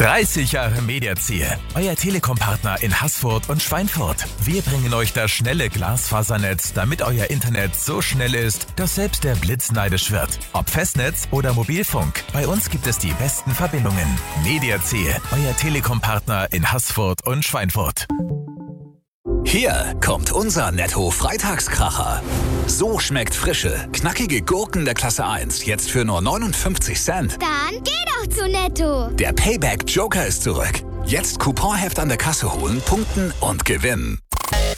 30 Jahre Mediaziel, euer Telekom-Partner in Haßfurt und Schweinfurt. Wir bringen euch das schnelle Glasfasernetz, damit euer Internet so schnell ist, dass selbst der Blitz neidisch wird. Ob Festnetz oder Mobilfunk, bei uns gibt es die besten Verbindungen. Mediaziel, euer Telekom-Partner in Haßfurt und Schweinfurt. Hier kommt unser Netto-Freitagskracher. So schmeckt frische, knackige Gurken der Klasse 1 jetzt für nur 59 Cent. Dann geh doch zu Netto. Der Payback Joker ist zurück. Jetzt Couponheft an der Kasse holen, punkten und gewinnen.